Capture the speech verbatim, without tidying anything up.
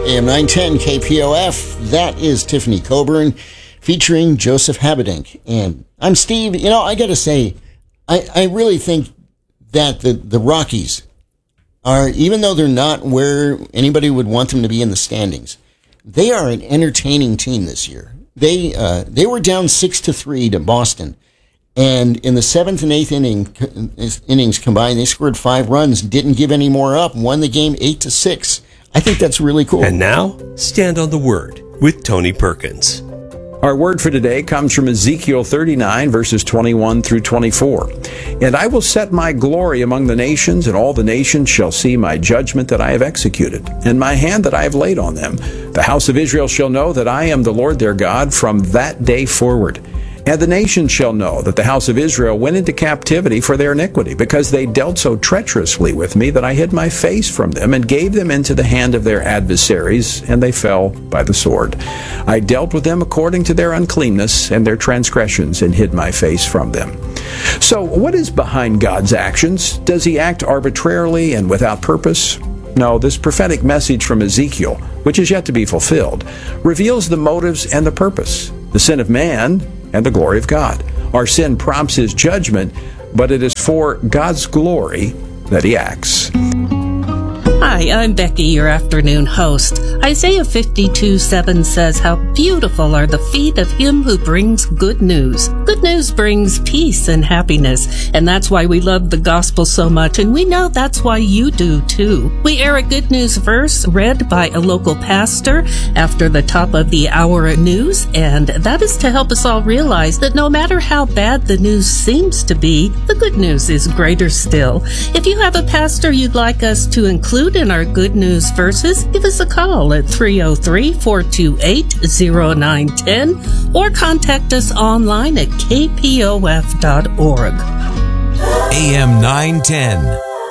A M nine ten K P O F. That is Tiffany Coburn featuring Joseph Habedank. And I'm Steve. You know, I got to say, I, I really think that the, the Rockies are, even though they're not where anybody would want them to be in the standings, they are an entertaining team this year. They uh, they were down six to three to Boston, and in the seventh and eighth inning innings combined, they scored five runs, didn't give any more up, won the game eight to six. I think that's really cool. And now, Stand on the Word with Tony Perkins. Our word for today comes from Ezekiel thirty-nine, verses twenty-one through twenty-four. And I will set my glory among the nations, and all the nations shall see my judgment that I have executed, and my hand that I have laid on them. The house of Israel shall know that I am the Lord their God from that day forward. And the nations shall know that the house of Israel went into captivity for their iniquity, because they dealt so treacherously with me that I hid my face from them and gave them into the hand of their adversaries, and they fell by the sword. I dealt with them according to their uncleanness and their transgressions, and hid my face from them. So what is behind God's actions? Does he act arbitrarily and without purpose? No, this prophetic message from Ezekiel, which is yet to be fulfilled, reveals the motives and the purpose, the sin of man and the glory of God. Our sin prompts his judgment, but it is for God's glory that he acts. Hi, I'm Becky, your afternoon host. Isaiah fifty-two seven says, "How beautiful are the feet of him who brings good news." Good news brings peace and happiness, and that's why we love the gospel so much, and we know that's why you do too. We air a good news verse read by a local pastor after the top of the hour news, and that is to help us all realize that no matter how bad the news seems to be, the good news is greater still. If you have a pastor you'd like us to include in our good news verses, give us a call at three oh three, four two eight, oh nine one oh or contact us online at k p o f dot org. A M nine ten,